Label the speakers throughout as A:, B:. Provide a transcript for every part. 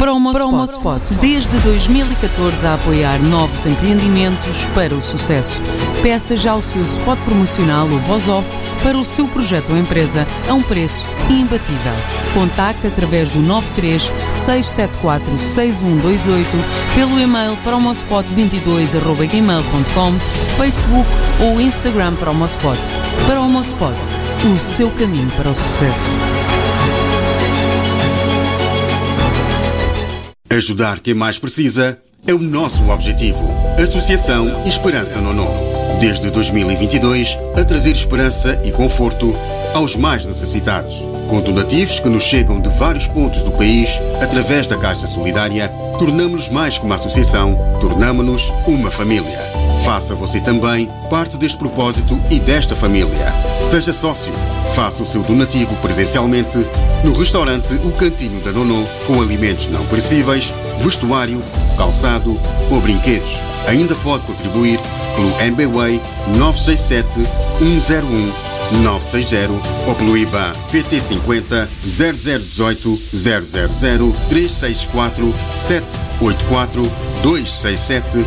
A: Promospot. Desde 2014 a apoiar novos empreendimentos para o sucesso. Peça já o seu spot promocional ou voz-off para o seu projeto ou empresa a um preço imbatível. Contacte através do 93-674-6128, pelo e-mail promospot22@gmail.com, Facebook ou Instagram Promospot. Promospot, o seu caminho para o sucesso.
B: Ajudar quem mais precisa é o nosso objetivo. Associação Esperança Nono. Desde 2022, a trazer esperança e conforto aos mais necessitados. Com donativos que nos chegam de vários pontos do país, através da Caixa Solidária, tornamo-nos mais que uma associação, tornamo-nos uma família. Faça você também parte deste propósito e desta família. Seja sócio. Faça o seu donativo presencialmente no restaurante O Cantinho da Nono, com alimentos não perecíveis, vestuário, calçado ou brinquedos. Ainda pode contribuir pelo MBWay 967 101 960 ou pelo IBAN PT50 0018 000 364 784 267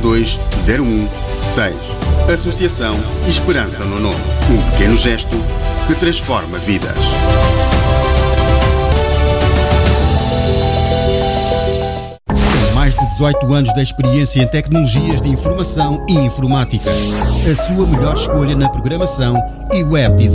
B: 0201 Associação Esperança Nono. Um pequeno gesto que transforma vidas. Com mais de 18 anos de experiência em tecnologias de informação e informática. A sua melhor escolha na programação e web design.